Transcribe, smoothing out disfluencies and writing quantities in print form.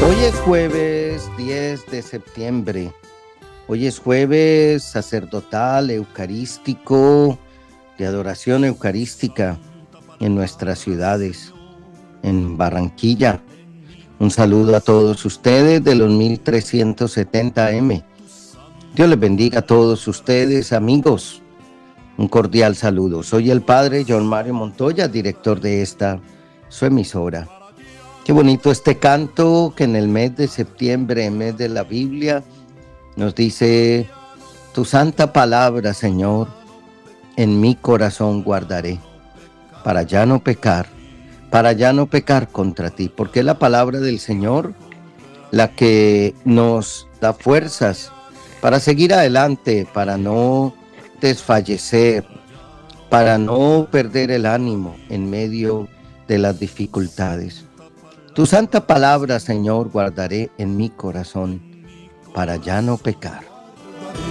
Hoy es jueves 10 de septiembre. Hoy es jueves sacerdotal, eucarístico, de adoración eucarística en nuestras ciudades, en Barranquilla. Un saludo a todos ustedes de los 1370M. Dios les bendiga a todos ustedes, amigos. Un cordial saludo. Soy el padre John Mario Montoya, director de esta su emisora. Qué bonito este canto que en el mes de septiembre, mes de la Biblia, nos dice: tu santa palabra, Señor, en mi corazón guardaré, para ya no pecar contra ti, porque es la palabra del Señor la que nos da fuerzas para seguir adelante, para no desfallecer, para no perder el ánimo en medio de las dificultades. Tu santa palabra, Señor, guardaré en mi corazón para ya no pecar.